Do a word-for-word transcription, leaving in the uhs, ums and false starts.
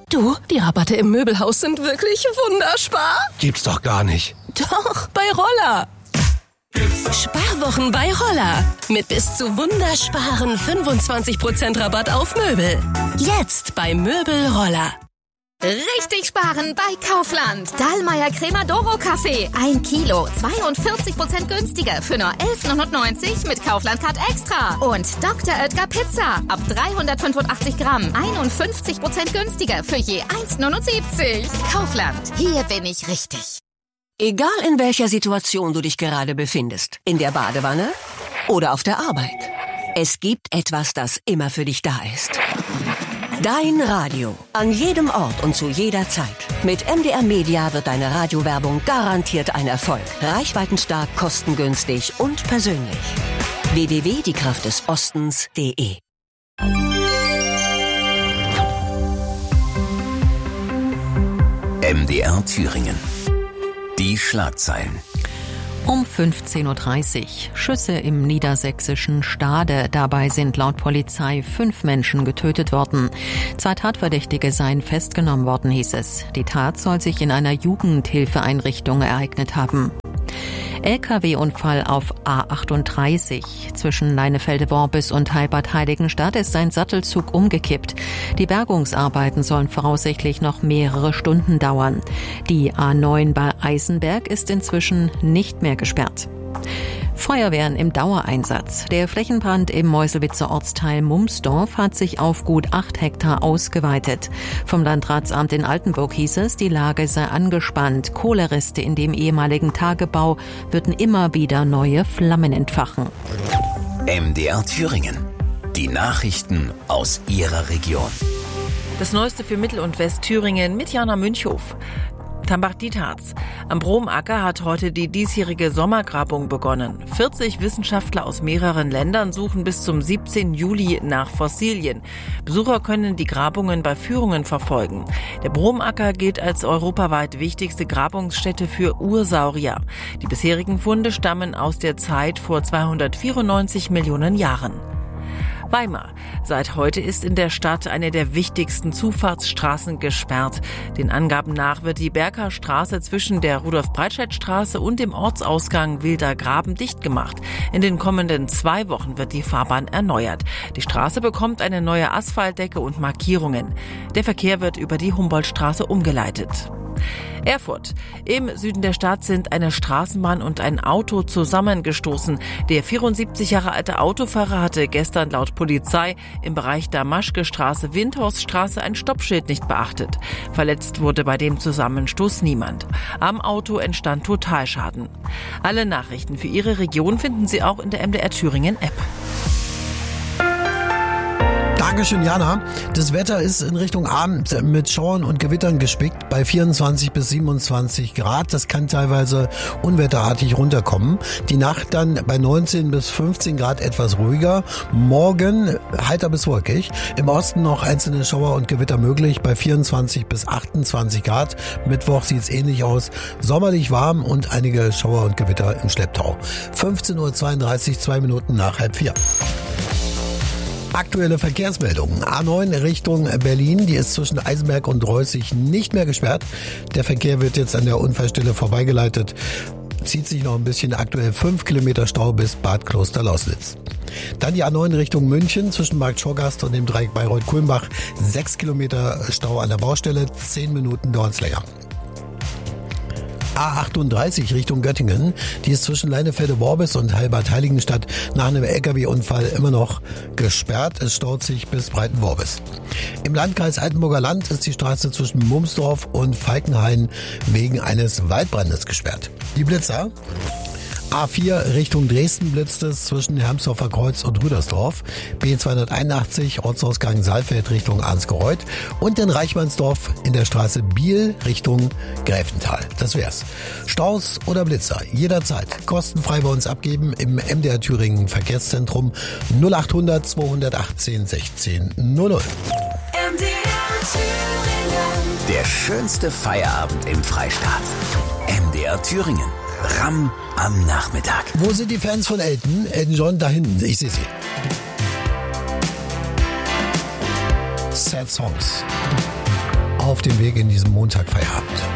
Du, die Rabatte im Möbelhaus sind wirklich wunderspar. Gibt's doch gar nicht. Doch, bei Roller. Sparwochen bei Roller. Mit bis zu wundersparen fünfundzwanzig Prozent Rabatt auf Möbel. Jetzt bei Möbel Roller. Richtig sparen bei Kaufland. Dallmayr Cremadoro Kaffee. Ein Kilo, zweiundvierzig Prozent günstiger für nur elf neunundneunzig mit Kaufland-Card Extra. Und Doktor Oetker Pizza. Ab dreihundertfünfundachtzig Gramm. einundfünfzig Prozent günstiger für je eins neunundsiebzig. Kaufland. Hier bin ich richtig. Egal in welcher Situation du dich gerade befindest. In der Badewanne oder auf der Arbeit. Es gibt etwas, das immer für dich da ist. Dein Radio. An jedem Ort und zu jeder Zeit. Mit M D R Media wird deine Radiowerbung garantiert ein Erfolg. Reichweitenstark, kostengünstig und persönlich. w w w punkt die kraft des ostens punkt de M D R Thüringen. Die Schlagzeilen. Um fünfzehn Uhr dreißig. Schüsse im niedersächsischen Stade. Dabei sind laut Polizei fünf Menschen getötet worden. Zwei Tatverdächtige seien festgenommen worden, hieß es. Die Tat soll sich in einer Jugendhilfeeinrichtung ereignet haben. L K W-Unfall auf A achtunddreißig. Zwischen Leinefelde-Worbis und Heilbad Heiligenstadt ist ein Sattelzug umgekippt. Die Bergungsarbeiten sollen voraussichtlich noch mehrere Stunden dauern. Die A neun bei Eisenberg ist inzwischen nicht mehr gesperrt. Feuerwehren im Dauereinsatz. Der Flächenbrand im Meuselwitzer Ortsteil Mumsdorf hat sich auf gut acht Hektar ausgeweitet. Vom Landratsamt in Altenburg hieß es, die Lage sei angespannt. Kohlereste in dem ehemaligen Tagebau würden immer wieder neue Flammen entfachen. M D R Thüringen. Die Nachrichten aus Ihrer Region. Das Neueste für Mittel- und Westthüringen mit Jana Münchhof. Tambach-Dietharz. Am Bromacker hat heute die diesjährige Sommergrabung begonnen. vierzig Wissenschaftler aus mehreren Ländern suchen bis zum siebzehnten Juli nach Fossilien. Besucher können die Grabungen bei Führungen verfolgen. Der Bromacker gilt als europaweit wichtigste Grabungsstätte für Ursaurier. Die bisherigen Funde stammen aus der Zeit vor zweihundertvierundneunzig Millionen Jahren. Weimar. Seit heute ist in der Stadt eine der wichtigsten Zufahrtsstraßen gesperrt. Den Angaben nach wird die Berker Straße zwischen der Rudolf-Breitscheid-Straße und dem Ortsausgang Wilder Graben dicht gemacht. In den kommenden zwei Wochen wird die Fahrbahn erneuert. Die Straße bekommt eine neue Asphaltdecke und Markierungen. Der Verkehr wird über die Humboldtstraße umgeleitet. Erfurt. Im Süden der Stadt sind eine Straßenbahn und ein Auto zusammengestoßen. Der vierundsiebzig Jahre alte Autofahrer hatte gestern laut Polizei im Bereich Damaschke-Straße-Windhorststraße ein Stoppschild nicht beachtet. Verletzt wurde bei dem Zusammenstoß niemand. Am Auto entstand Totalschaden. Alle Nachrichten für Ihre Region finden Sie auch in der M D R Thüringen App. Dankeschön, Jana. Das Wetter ist in Richtung Abend mit Schauern und Gewittern gespickt bei vierundzwanzig bis siebenundzwanzig Grad. Das kann teilweise unwetterartig runterkommen. Die Nacht dann bei neunzehn bis fünfzehn Grad etwas ruhiger. Morgen heiter bis wolkig. Im Osten noch einzelne Schauer und Gewitter möglich bei vierundzwanzig bis achtundzwanzig Grad. Mittwoch sieht's ähnlich aus. Sommerlich warm und einige Schauer und Gewitter im Schlepptau. fünfzehn Uhr zweiunddreißig, zwei Minuten nach halb vier. Aktuelle Verkehrsmeldungen. A neun Richtung Berlin, die ist zwischen Eisenberg und Reußig nicht mehr gesperrt. Der Verkehr wird jetzt an der Unfallstelle vorbeigeleitet. Zieht sich noch ein bisschen, aktuell fünf Kilometer Stau bis Bad Kloster-Lauslitz. Dann die A neun Richtung München zwischen Markt Schorgast und dem Dreieck Bayreuth-Kulmbach. sechs Kilometer Stau an der Baustelle, zehn Minuten dauert's länger. A achtunddreißig Richtung Göttingen, die ist zwischen Leinefelde-Worbis und Heilbad Heiligenstadt nach einem L K W-Unfall immer noch gesperrt. Es staut sich bis Breitenworbis. Im Landkreis Altenburger Land ist die Straße zwischen Mumsdorf und Falkenhain wegen eines Waldbrandes gesperrt. Die Blitzer. A vier Richtung Dresden blitzt es zwischen Hermsdorfer Kreuz und Rüdersdorf. B zweihunderteinundachtzig Ortsausgang Saalfeld Richtung Arnsgereuth und in Reichmannsdorf in der Straße Biel Richtung Gräfental. Das wär's. Staus oder Blitzer jederzeit kostenfrei bei uns abgeben im M D R Thüringen Verkehrszentrum null achthundert zweihundertachtzehn sechzehn null null. M D R Thüringen. Der schönste Feierabend im Freistaat. M D R Thüringen. Ram am Nachmittag. Wo sind die Fans von Elton? Elton John da hinten, ich sehe sie. Sad Songs. dem Weg in diesem Montagfeierabend.